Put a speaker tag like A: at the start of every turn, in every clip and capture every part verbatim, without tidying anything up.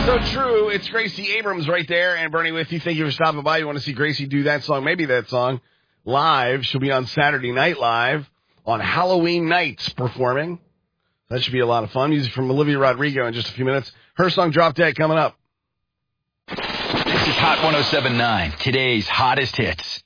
A: So true. It's Gracie Abrams right there, and Bernie with you. Thank you for stopping by. You want to see Gracie do that song, maybe that song, live. She'll be on Saturday Night Live on Halloween nights performing. That should be a lot of fun. Music from Olivia Rodrigo in just a few minutes. Her song, Drop Dead, coming up.
B: This is Hot one oh seven point nine, today's hottest hits.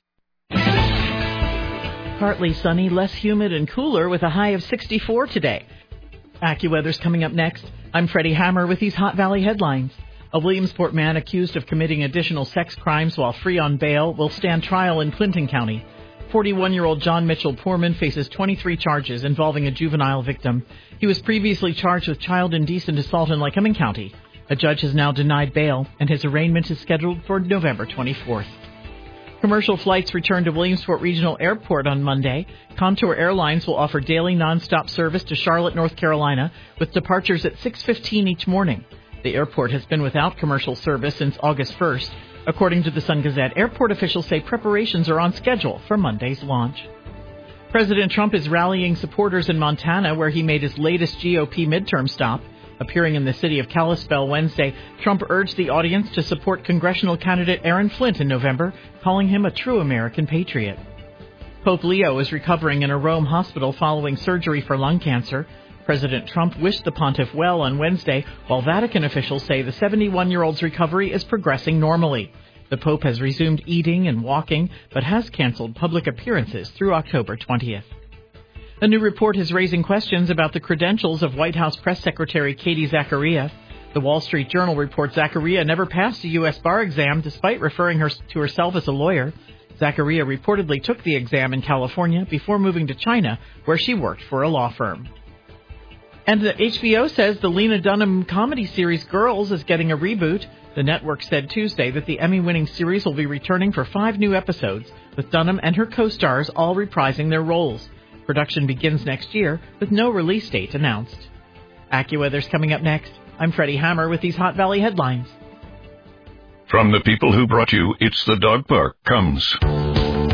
C: Partly sunny, less humid and cooler with a high of sixty-four today. AccuWeather's coming up next. I'm Freddie Hammer with these Hot Valley headlines. A Williamsport man accused of committing additional sex crimes while free on bail will stand trial in Clinton County. forty-one-year-old John Mitchell Poorman faces twenty-three charges involving a juvenile victim. He was previously charged with child indecent assault in Lycoming County. A judge has now denied bail, and his arraignment is scheduled for November twenty-fourth. Commercial flights return to Williamsport Regional Airport on Monday. Contour Airlines will offer daily nonstop service to Charlotte, North Carolina, with departures at six fifteen each morning. The airport has been without commercial service since August first. According to the Sun-Gazette, airport officials say preparations are on schedule for Monday's launch. President Trump is rallying supporters in Montana, where he made his latest G O P midterm stop. Appearing in the city of Kalispell Wednesday, Trump urged the audience to support congressional candidate Aaron Flint in November, calling him a true American patriot. Pope Leo is recovering in a Rome hospital following surgery for lung cancer. President Trump wished the pontiff well on Wednesday, while Vatican officials say the seventy-one-year-old's recovery is progressing normally. The Pope has resumed eating and walking, but has canceled public appearances through October twentieth. A new report is raising questions about the credentials of White House Press Secretary Katie Zachariah. The Wall Street Journal reports Zachariah never passed a U S bar exam despite referring her to herself as a lawyer. Zachariah reportedly took the exam in California before moving to China, where she worked for a law firm. And the H B O says the Lena Dunham comedy series Girls is getting a reboot. The network said Tuesday that the Emmy-winning series will be returning for five new episodes, with Dunham and her co-stars all reprising their roles. Production begins next year, with no release date announced. AccuWeather's coming up next. I'm Freddie Hammer with these Hot Valley headlines.
D: From the people who brought you It's the Dog Park comes